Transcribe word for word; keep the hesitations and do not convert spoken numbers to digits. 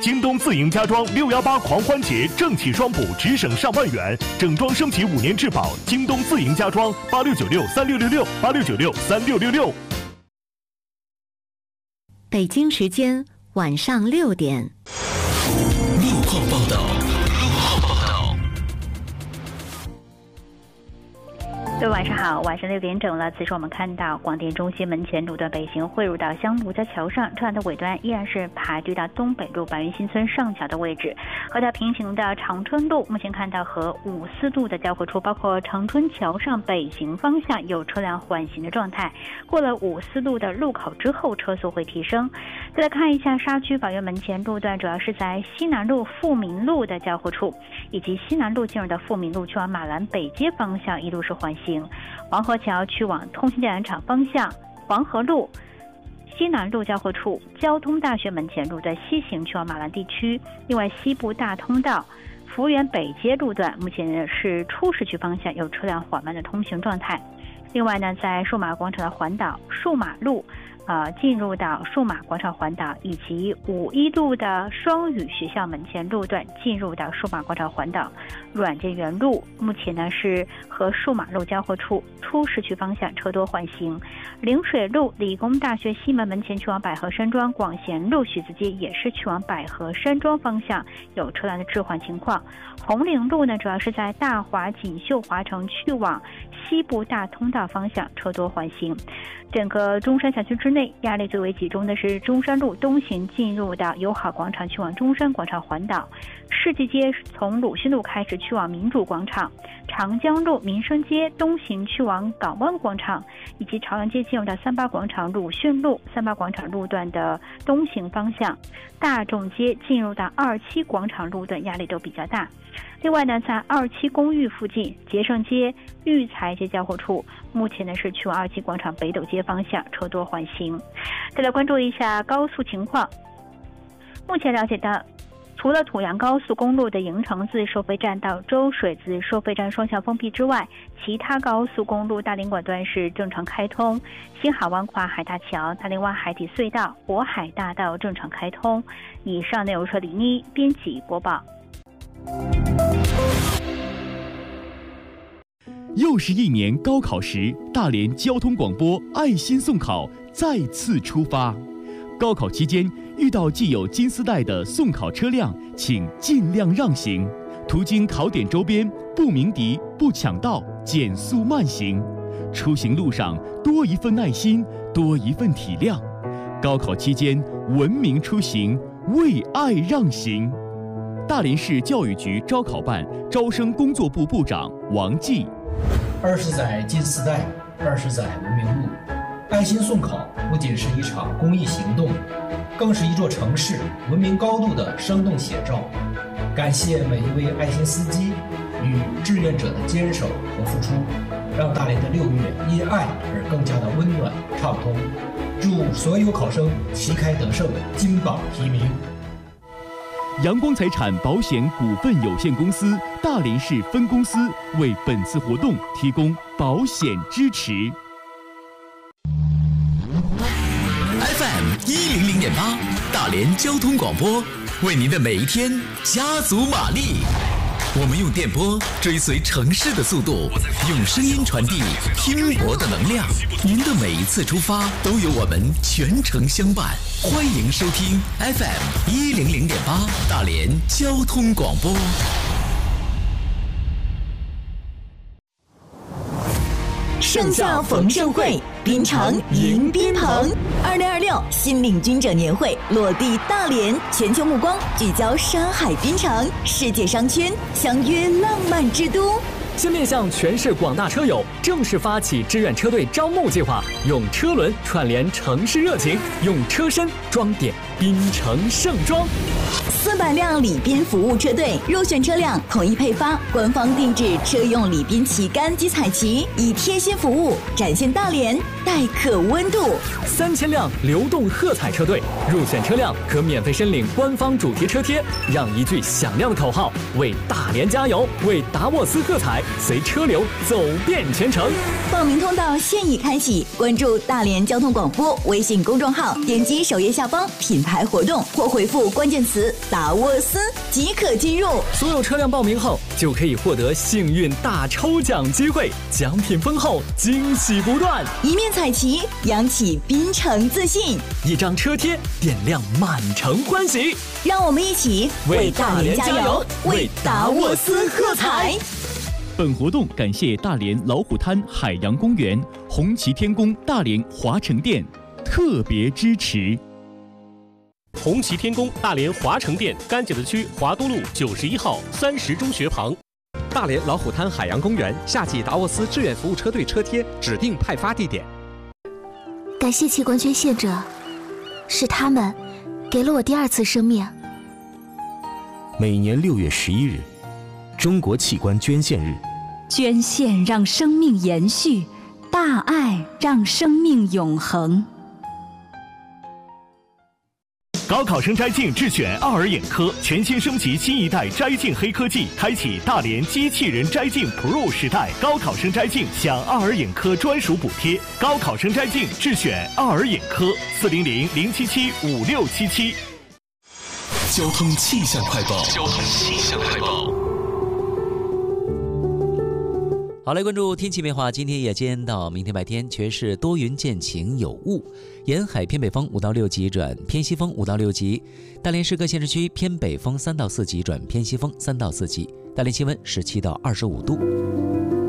京东自营家装六幺八狂欢节正气双补，直省上万元，整装升级五年质保。京东自营家装八六九六三六六六八六九六三六六六。 北京时间晚上六点。 路况报道。 各位晚上好，晚上六点整了。此时我们看到广电中心门前路段北行汇入到香炉家桥上，车辆的尾端依然是排队到东北路白云新村上桥的位置。和它平行的长春路，目前看到和五四路的交汇处，包括长春桥上北行方向有车辆缓行的状态。过了五四路的路口之后，车速会提升。再来看一下沙区法院门前路段，主要是在西南路富民路的交汇处，以及西南路进入的富民路去往马兰北街方向一路是缓行。黄河桥去往通信电缆厂方向，黄河路西南路交汇处，交通大学门前路的西行去往马兰地区。另外，西部大通道福源北街路段目前是出市区方向有车辆缓慢的通行状态。另外呢，在数码广场的环岛数码路呃，进入到数码广场环岛，以及五一路的双语学校门前路段进入到数码广场环岛。软件园路目前呢是和数码路交汇处，出市区方向车多缓行。陵水路理工大学西门门前去往百合山庄，广贤路许子街也是去往百合山庄方向有车辆的置换情况。红岭路呢主要是在大华锦绣华城去往西部大通道方向车多缓行。整个中山辖区之内压力最为集中的是中山路东行进入到友好广场去往中山广场环岛，世纪街从鲁迅路开始去往民主广场，长江路民生街东行去往港湾广场，以及朝阳街进入到三八广场鲁迅路三八广场路段的东行方向，大众街进入到二七广场路段压力都比较大。另外呢，在二期公寓附近捷胜街育才街交汇处，目前呢是去往二期广场北斗街方向车多缓行。再来关注一下高速情况。目前了解到，除了土阳高速公路的营城自收费站到周水子收费站双向封闭之外，其他高速公路大连管段是正常开通，新海湾跨海大桥、大连湾海底隧道、渤海大道正常开通。以上内容是李妮编辑播报。 又是一年高考时，大连交通广播爱心送考再次出发。高考期间遇到系有金丝带的送考车辆，请尽量让行。途经考点周边，不鸣笛、不抢道，减速慢行。出行路上多一份耐心，多一份体谅。高考期间文明出行，为爱让行。大连市教育局招考办招生工作部部长王继。 二十载金丝带，二十载文明路。爱心送考不仅是一场公益行动，更是一座城市文明高度的生动写照。感谢每一位爱心司机与志愿者的坚守和付出，让大连的六月因爱而更加的温暖畅通。祝所有考生旗开得胜，金榜题名。 阳光财产保险股份有限公司大连市分公司为本次活动提供保险支持。 F M 一零零点八，大连交通广播，为您的每一天加足马力。我们用电波追随城市的速度，用声音传递拼搏的能量。您的每一次出发，都有我们全程相伴。欢迎收听 F M 一零零点八大连交通广播。 盛夏逢盛会，滨城迎宾朋。二零二六新领军者年会落地大连，全球目光聚焦山海滨城，世界商圈相约浪漫之都。 先面向全市广大车友正式发起志愿车队招募计划，用车轮串联城市热情，用车身装点滨城盛装。 四百辆礼宾服务车队，入选车辆统一配发官方定制车用礼宾旗杆及彩旗，以贴心服务展现大连待客温度。 三千辆流动喝彩车队，入选车辆可免费申领官方主题车贴，让一句响亮的口号为大连加油，为达沃斯喝彩，随车流走遍全城。 报名通道现已开启，关注关注大连交通广播微信公众号，点击首页下方品牌活动或回复关键词达沃斯即可进入。 所有车辆报名后就可以获得幸运大抽奖机会，奖品丰厚，惊喜不断。 一面彩旗，扬起滨城自信； 一张车贴，点亮满城欢喜。 让我们一起为大连加油，为达沃斯喝彩。 本活动感谢大连老虎滩海洋公园、红旗天宫大连华城店特别支持。 红旗天宫大连华城店，甘蔗的区华都路九十一号三十中学旁。 大连老虎滩海洋公园夏季达沃斯志愿服务车队车贴指定派发地点。 感谢器官捐献者，是他们给了我第二次生命。 每年六月十一日，中国器官捐献日。 捐献让生命延续，大爱让生命永恒。 高考生摘镜智选爱尔眼科，全新升级新一代摘镜黑科技，开启大连机器人摘镜 Pro 时代。高考生摘镜享爱尔眼科专属补贴，高考生摘镜智选爱尔眼科，四零零零七七五六七七。 交通气象快报。交通气象快报。好，来关注天气变化。今天夜间到明天白天全是多云见晴有雾，沿海偏北风五到六级转偏西风五到六级。大连市各县市区偏北风三到四级转偏西风三到四级。大连气温十七到二十五度。